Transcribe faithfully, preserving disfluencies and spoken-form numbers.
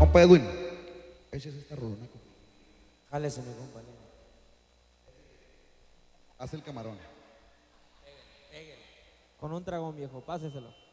Compa Edwin, échese esta rolona. Jálese, mi compa. Haz el camarón. Con un dragón, viejo, páseselo.